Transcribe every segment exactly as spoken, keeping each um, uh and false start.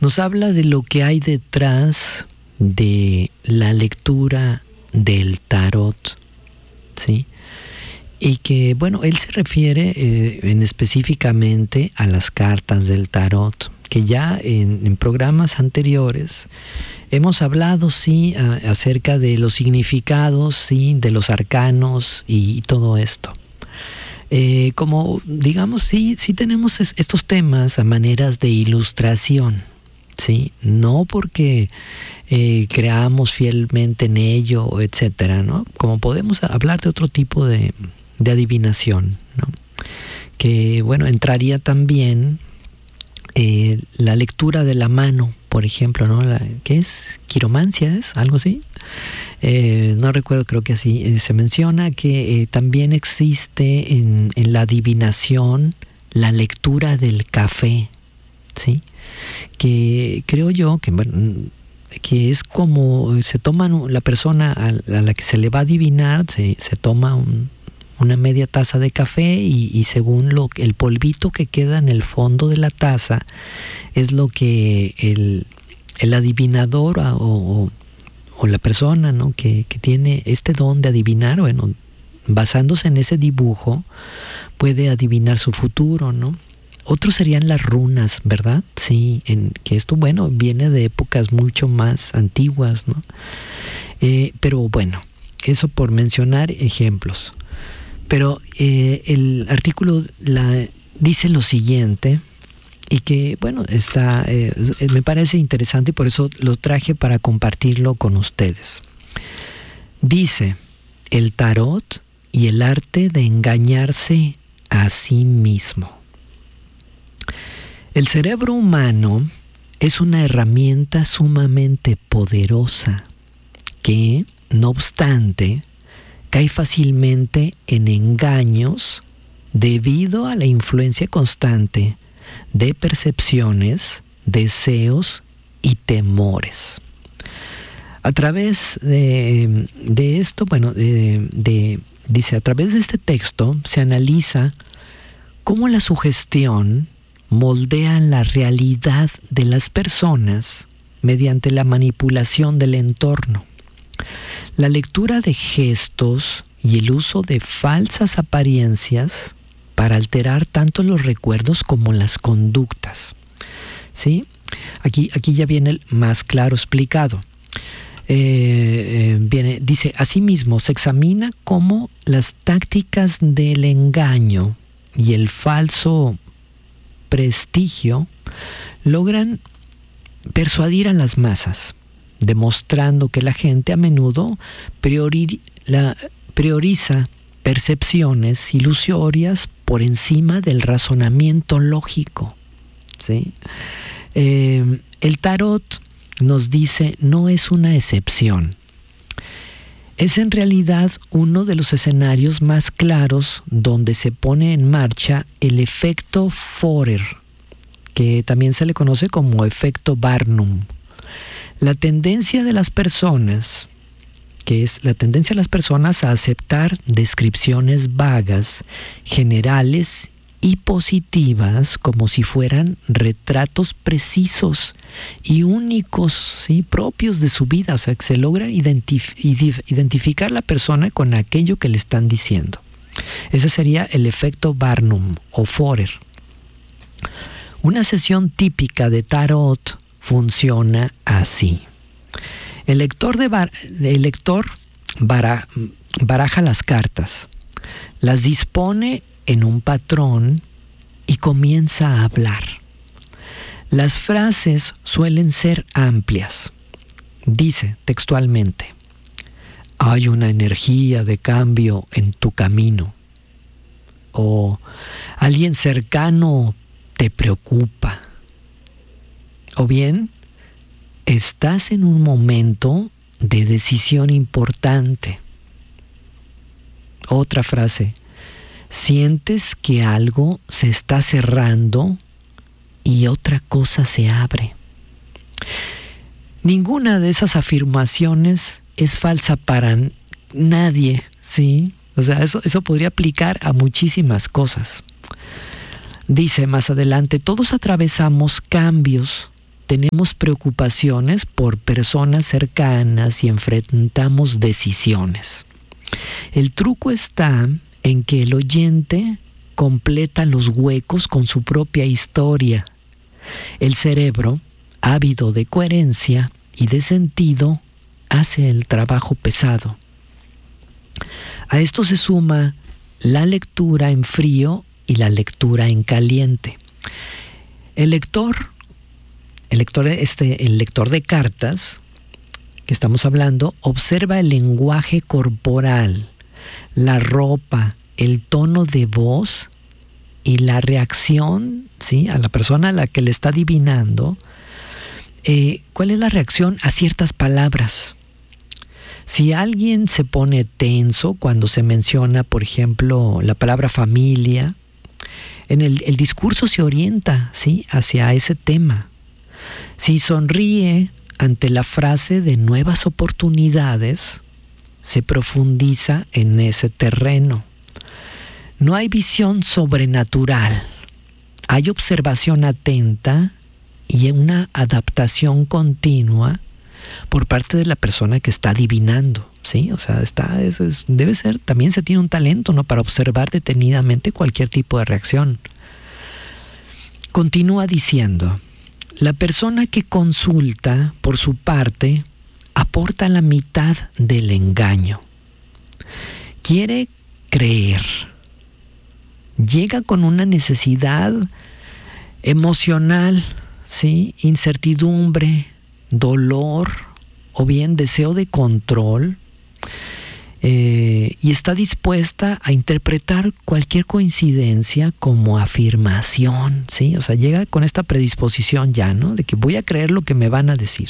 nos habla de lo que hay detrás de la lectura del tarot, ¿sí? Y que, bueno, él se refiere eh, en específicamente a las cartas del tarot, que ya en, en programas anteriores hemos hablado, sí, a, acerca de los significados, sí, de los arcanos y, y todo esto. Eh, como, digamos, sí, sí tenemos es, estos temas a maneras de ilustración, sí, no porque eh, creamos fielmente en ello, etcétera, ¿no? Como podemos hablar de otro tipo de, de adivinación, ¿no? Que, bueno, entraría también eh, la lectura de la mano, por ejemplo, ¿no? La, ¿qué es? ¿Quiromancia es? ¿Algo así? Eh, no recuerdo, creo que así eh, se menciona que eh, también existe en, en la adivinación la lectura del café, ¿sí? Que creo yo que, bueno, que es como se toma la persona a, a la que se le va a adivinar, se, se toma un, una media taza de café y, y según lo el polvito que queda en el fondo de la taza es lo que el, el adivinador o, o o la persona, ¿no? que, que tiene este don de adivinar, bueno, basándose en ese dibujo, puede adivinar su futuro, ¿no? Otros serían las runas, ¿verdad? Sí, en, que esto, bueno, viene de épocas mucho más antiguas, ¿no? Eh, pero bueno, eso por mencionar ejemplos. Pero eh, el artículo la, dice lo siguiente, y que, bueno, está, eh, me parece interesante y por eso lo traje para compartirlo con ustedes. Dice, el tarot y el arte de engañarse a sí mismo. El cerebro humano es una herramienta sumamente poderosa que, no obstante, cae fácilmente en engaños debido a la influencia constante de percepciones, deseos y temores. A través de, de esto, bueno, de, de, dice, a través de este texto se analiza cómo la sugestión moldea la realidad de las personas mediante la manipulación del entorno. La lectura de gestos y el uso de falsas apariencias para alterar tanto los recuerdos como las conductas, ¿sí? Aquí, aquí ya viene el más claro explicado. Eh, eh, viene, dice, asimismo, se examina cómo las tácticas del engaño y el falso prestigio logran persuadir a las masas, demostrando que la gente a menudo priori, la, prioriza percepciones ilusorias por encima del razonamiento lógico, ¿sí? Eh, el tarot, nos dice, no es una excepción. Es en realidad uno de los escenarios más claros donde se pone en marcha el efecto Forer, que también se le conoce como efecto Barnum. La tendencia de las personas que es la tendencia de las personas a aceptar descripciones vagas, generales y positivas como si fueran retratos precisos y únicos, ¿sí? propios de su vida, o sea, que se logra identif- identificar la persona con aquello que le están diciendo. Ese sería el efecto Barnum o Forer. Una sesión típica de tarot funciona así. El lector, de bar, el lector bara, baraja las cartas, las dispone en un patrón y comienza a hablar. Las frases suelen ser amplias. Dice textualmente, hay una energía de cambio en tu camino. O alguien cercano te preocupa. O bien, estás en un momento de decisión importante. Otra frase, sientes que algo se está cerrando y otra cosa se abre. Ninguna de esas afirmaciones es falsa para nadie, ¿sí? O sea, eso, eso podría aplicar a muchísimas cosas. Dice más adelante, todos atravesamos cambios, tenemos preocupaciones por personas cercanas y enfrentamos decisiones. El truco está en que el oyente completa los huecos con su propia historia. El cerebro, ávido de coherencia y de sentido, hace el trabajo pesado. A esto se suma la lectura en frío y la lectura en caliente. El lector, el lector, este, el lector de cartas que estamos hablando, observa el lenguaje corporal, la ropa, el tono de voz y la reacción, ¿sí?, a la persona a la que le está adivinando. Eh, ¿Cuál es la reacción a ciertas palabras? Si alguien se pone tenso cuando se menciona, por ejemplo, la palabra familia, en el, el discurso se orienta, ¿sí?, hacia ese tema. Si sonríe ante la frase de nuevas oportunidades, se profundiza en ese terreno. No hay visión sobrenatural, hay observación atenta y una adaptación continua por parte de la persona que está adivinando, ¿sí? O sea, está, es, es, debe ser, también se tiene un talento, ¿no?, para observar detenidamente cualquier tipo de reacción. Continúa diciendo, la persona que consulta, por su parte, aporta la mitad del engaño. Quiere creer. Llega con una necesidad emocional, ¿sí?, incertidumbre, dolor o bien deseo de control, eh, y está dispuesta a interpretar cualquier coincidencia como afirmación, ¿sí? O sea, llega con esta predisposición ya, ¿no?, de que voy a creer lo que me van a decir.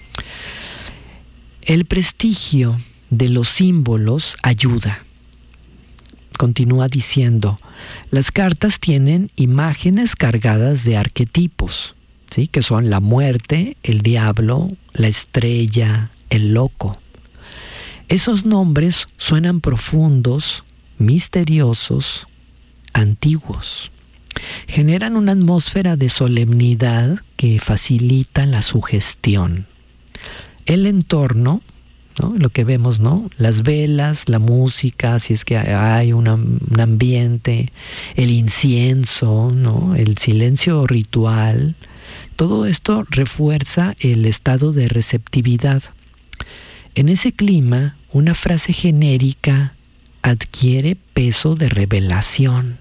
El prestigio de los símbolos ayuda. Continúa diciendo, las cartas tienen imágenes cargadas de arquetipos, ¿sí?, que son la muerte, el diablo, la estrella, el loco. Esos nombres suenan profundos, misteriosos, antiguos. Generan una atmósfera de solemnidad que facilita la sugestión. El entorno, ¿no?, lo que vemos, ¿no?, las velas, la música, si es que hay una, un ambiente, el incienso, ¿no?, el silencio ritual, todo esto refuerza el estado de receptividad. En ese clima, una frase genérica adquiere peso de revelación.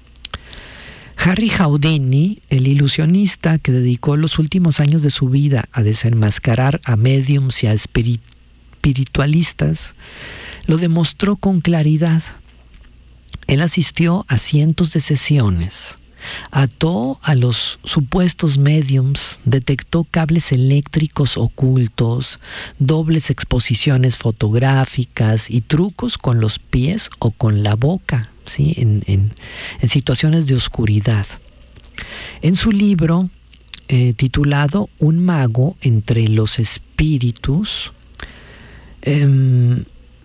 Harry Houdini, el ilusionista que dedicó los últimos años de su vida a desenmascarar a médiums y a espiritualistas, lo demostró con claridad. Él asistió a cientos de sesiones, ató a los supuestos médiums, detectó cables eléctricos ocultos, dobles exposiciones fotográficas y trucos con los pies o con la boca, ¿sí?, en, en, en situaciones de oscuridad. En su libro eh, titulado Un mago entre los espíritus, eh,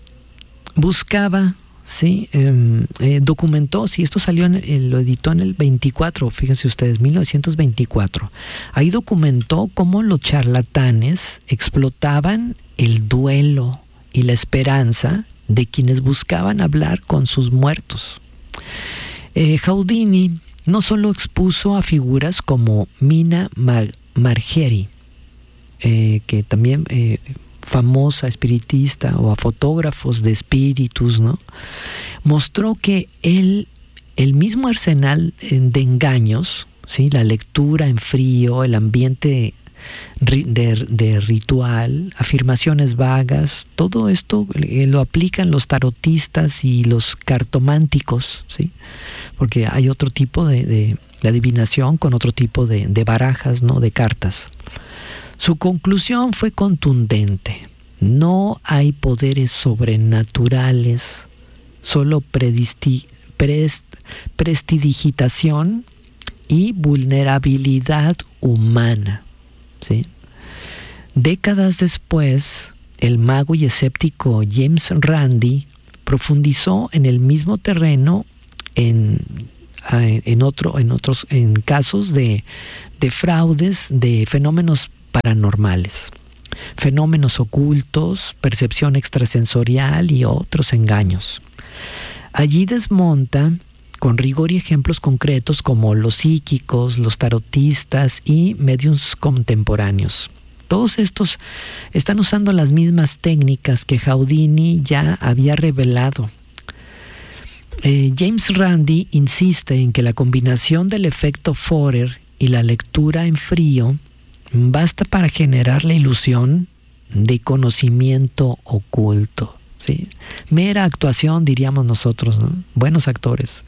buscaba, sí, eh, eh, documentó, sí, esto salió, en, eh, lo editó en el veinticuatro, fíjense ustedes, mil novecientos veinticuatro. Ahí documentó cómo los charlatanes explotaban el duelo y la esperanza de quienes buscaban hablar con sus muertos. Eh, Houdini no solo expuso a figuras como Mina Mar- Margery, eh, que también eh, famosa espiritista, o a fotógrafos de espíritus, ¿no? Mostró que él, el mismo arsenal de engaños, ¿sí?, la lectura en frío, el ambiente de, de ritual, afirmaciones vagas, todo esto eh, lo aplican los tarotistas y los cartománticos, ¿sí?, porque hay otro tipo de, de, de adivinación con otro tipo de, de barajas, ¿no?, de cartas. Su conclusión fue contundente. No hay poderes sobrenaturales, solo predisti, prest, prestidigitación y vulnerabilidad humana, ¿sí? Décadas después, el mago y escéptico James Randi profundizó en el mismo terreno en, en, otro, en otros en casos de, de fraudes, de fenómenos paranormales, fenómenos ocultos, percepción extrasensorial y otros engaños. Allí desmonta con rigor y ejemplos concretos como los psíquicos, los tarotistas y mediums contemporáneos. Todos estos están usando las mismas técnicas que Houdini ya había revelado. Eh, James Randi insiste en que la combinación del efecto Forer y la lectura en frío basta para generar la ilusión de conocimiento oculto, ¿sí? Mera actuación, diríamos nosotros, ¿no? Buenos actores.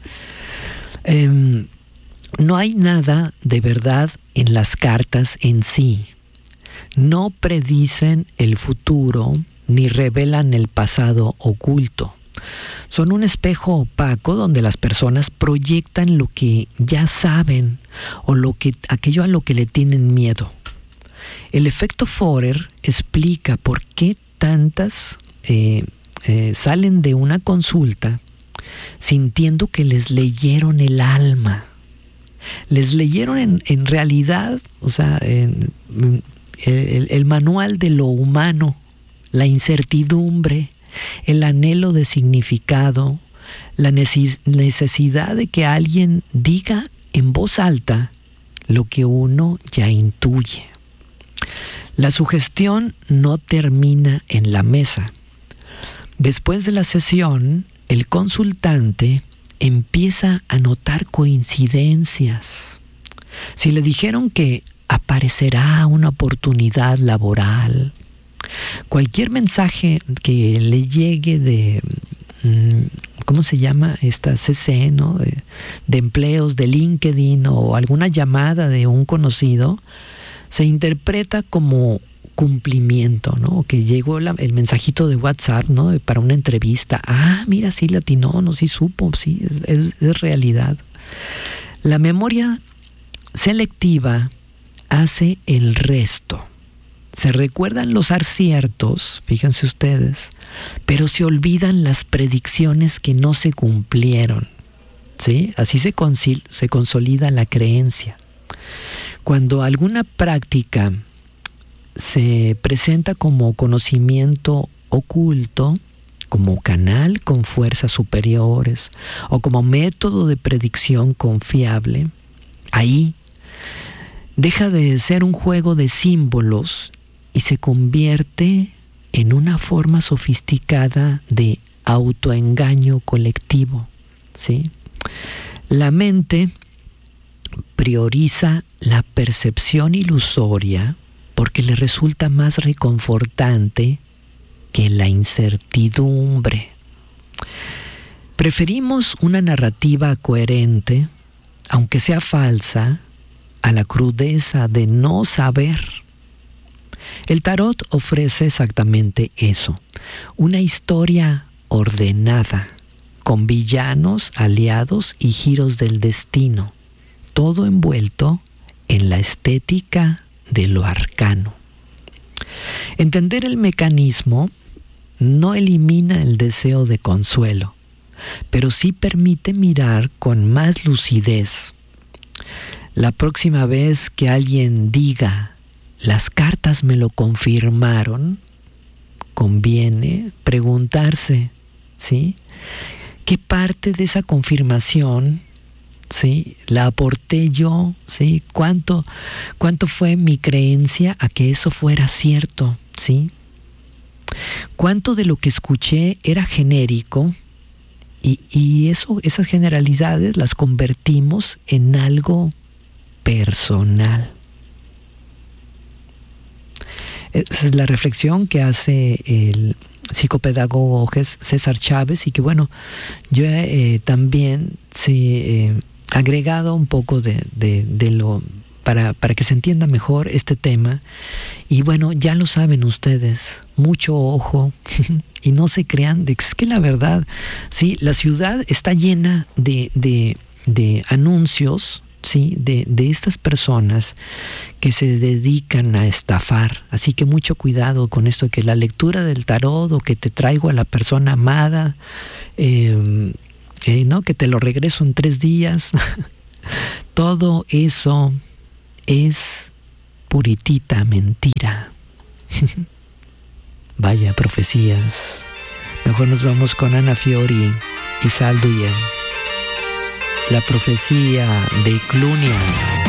Eh, no hay nada de verdad en las cartas en sí. No predicen el futuro ni revelan el pasado oculto. Son un espejo opaco donde las personas proyectan lo que ya saben o lo que, aquello a lo que le tienen miedo. El efecto Forer explica por qué tantas eh, eh, salen de una consulta sintiendo que les leyeron el alma. Les leyeron en, en realidad, o sea, en, el, el manual de lo humano, la incertidumbre, el anhelo de significado, la necesidad de que alguien diga en voz alta lo que uno ya intuye. La sugestión no termina en la mesa. Después de la sesión, el consultante empieza a notar coincidencias. Si le dijeron que aparecerá una oportunidad laboral, cualquier mensaje que le llegue de, ¿cómo se llama? Esta C C, ¿no? De, de empleos, de LinkedIn o alguna llamada de un conocido, se interpreta como cumplimiento, ¿no? Que llegó la, el mensajito de WhatsApp, ¿no? Para una entrevista. Ah, mira, sí latinó, no, sí supo, sí, es, es, es realidad. La memoria selectiva hace el resto. Se recuerdan los aciertos, fíjense ustedes, pero se olvidan las predicciones que no se cumplieron, ¿sí? Así se, consil- se consolida la creencia. Cuando alguna práctica se presenta como conocimiento oculto, como canal con fuerzas superiores o como método de predicción confiable, ahí deja de ser un juego de símbolos y se convierte en una forma sofisticada de autoengaño colectivo, ¿sí? La mente prioriza la percepción ilusoria porque le resulta más reconfortante que la incertidumbre. Preferimos una narrativa coherente, aunque sea falsa, a la crudeza de no saber. El tarot ofrece exactamente eso, una historia ordenada, con villanos, aliados y giros del destino, todo envuelto en la estética de lo arcano. Entender el mecanismo no elimina el deseo de consuelo, pero sí permite mirar con más lucidez. La próxima vez que alguien diga, las cartas me lo confirmaron, conviene preguntarse, ¿sí? ¿Qué parte de esa confirmación, ¿sí? la aporté yo? ¿Sí? ¿Cuánto, cuánto fue mi creencia a que eso fuera cierto? ¿Sí? ¿Cuánto de lo que escuché era genérico? Y, y eso, esas generalidades las convertimos en algo personal. Esa es la reflexión que hace el psicopedagogo César Chávez y que bueno, yo he eh, también sí, eh, agregado un poco de, de, de lo para, para que se entienda mejor este tema. Y bueno, ya lo saben ustedes, mucho ojo y no se crean, de, es que la verdad, sí, la ciudad está llena de, de, de anuncios, sí, de, de estas personas que se dedican a estafar. Así que mucho cuidado con esto, que la lectura del tarot o que te traigo a la persona amada, eh, eh, ¿no? que te lo regreso en tres días. Todo eso es puritita mentira. Vaya profecías. Mejor nos vamos con Ana Fiori y Sal Duyen. La profecía de Clunia.